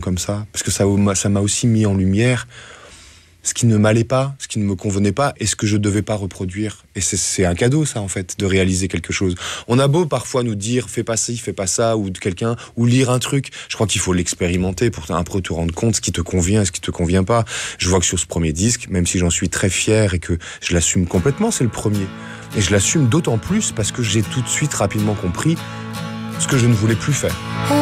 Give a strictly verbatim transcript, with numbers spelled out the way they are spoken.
comme ça, parce que ça, ça m'a aussi mis en lumière ce qui ne m'allait pas, ce qui ne me convenait pas et ce que je devais pas reproduire. Et c'est, c'est un cadeau, ça, en fait, de réaliser quelque chose. On a beau parfois nous dire fais pas ci, fais pas ça, ou de quelqu'un, ou lire un truc. Je crois qu'il faut l'expérimenter pour un peu te rendre compte ce qui te convient et ce qui te convient pas. Je vois que sur ce premier disque, même si j'en suis très fier et que je l'assume complètement, c'est le premier. Et je l'assume d'autant plus parce que j'ai tout de suite rapidement compris ce que je ne voulais plus faire.